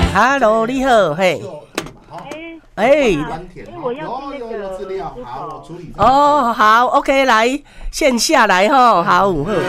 ，Hello， 你好，嘿， 我要那个资料，好，我处理。 哦，好 ，OK， 来线下来吼，好，好。